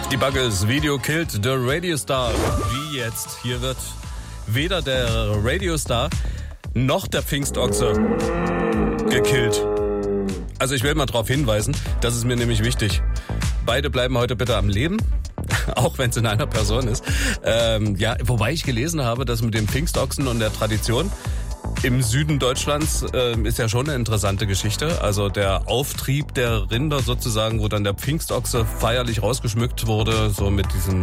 Die Buggles Video killt the Radio Star. Wie jetzt? Hier wird weder der Radio Star noch der Pfingstochse gekillt. Also ich will mal darauf hinweisen, das ist mir nämlich wichtig. Beide bleiben heute bitte am Leben, auch wenn es in einer Person ist. Wobei ich gelesen habe, dass mit dem Pfingstochsen und der Tradition im Süden Deutschlands ist ja schon eine interessante Geschichte. Also der Auftrieb der Rinder sozusagen, wo dann der Pfingstochse feierlich rausgeschmückt wurde, so mit diesem